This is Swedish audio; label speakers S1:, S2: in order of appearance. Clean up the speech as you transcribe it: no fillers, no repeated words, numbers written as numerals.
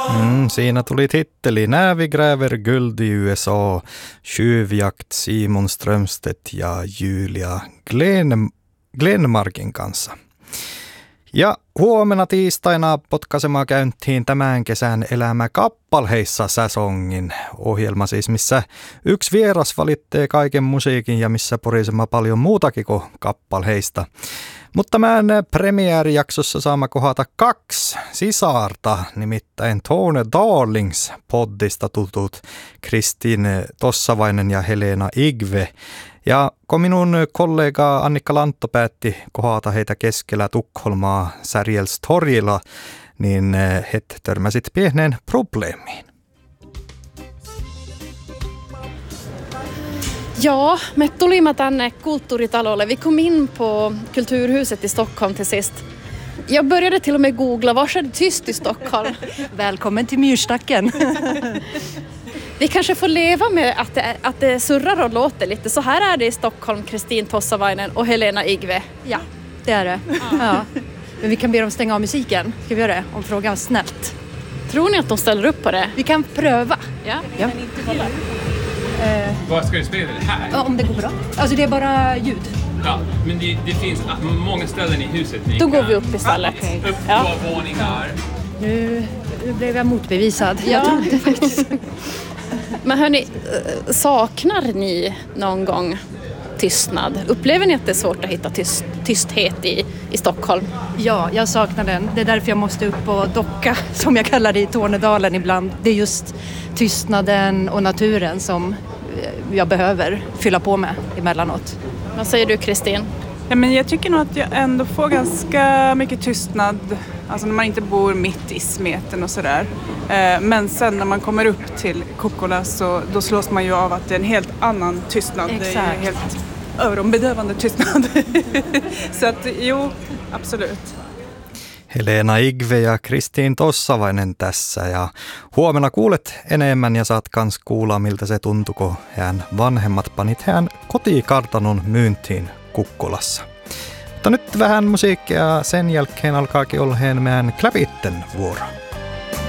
S1: Siinä tuli titteli När vi gräver guld i USA, tjuvjakt Simon Strömstedt ja Julia Glenmarkin kanssa. Ja huomenna tiistaina potkaisemaan käyntiin tämän kesän Elämä kappalheissa -säsongin ohjelma siis, missä yksi vieras valittee kaiken musiikin ja missä porisema paljon muutakin kuin kappalheista. Mutta tämän premiäärijaksossa saamme kohdata kaksi sisarta, nimittäin Tornedalings poddista tutut Kristiin Tossavainen ja Helena Igve. Ja kun minun kollega Annikka Lantto päätti kohdata heitä keskellä Tukholmaa Särjelstorilla, niin he törmäsit pieneen probleemiin.
S2: Ja, me tulimme tänne kulttuuritalolle. Vi kom in på Kulturhuset i Stockholm till sist. Jag började till och med googla, var är det tyst i Stockholm?
S3: Välkommen till Myrstacken.
S2: Vi kanske får leva med att det surrar och låter lite. Så här är det i Stockholm, Kristin Tossavainen och Helena Igve.
S3: Ja, det är det. Ja. Men vi kan be dem stänga av musiken. Ska vi göra det? Om frågan snällt.
S2: Tror ni att de ställer upp på det?
S3: Vi kan pröva.
S2: Ja.
S3: Ja.
S4: Vad ska du spela det här?
S3: Ja, om det går bra. Alltså det är bara ljud.
S4: Ja, men det finns många ställen i huset.
S2: Då går vi upp istället.
S3: Okej.
S4: Upp
S2: Ja.
S4: två våningar.
S3: Nu blev jag motbevisad. Jag trodde faktiskt.
S2: Men hörni, saknar ni någon gång tystnad? Upplever ni att det är svårt att hitta tysthet i Stockholm?
S3: Ja, jag saknar den. Det är därför jag måste upp och docka, som jag kallar det i Tornedalen ibland. Det är just tystnaden och naturen som jag behöver fylla på med emellanåt.
S2: Vad säger du, Kristin?
S5: Ja, men jag tycker nog att jag ändå får ganska mycket tystnad, alltså när man inte bor mitt i smeten och sådär. Men sen när man kommer upp till Kokkola så då slås man ju av att det är en helt annan tystnad.
S3: Exakt.
S5: Det är ju helt öronbedövande tystnad. Så att jo, absolut.
S1: Helena Igve ja Kristiin Tossavainen tässä ja huomenna kuulet enemmän ja saat kans kuulla miltä se tuntui, kun hän vanhemmat panit hän kotikartanon myyntiin Kukkolassa. Mutta nyt vähän musiikkia ja sen jälkeen alkaakin olla meidän Kläbitten vuoro.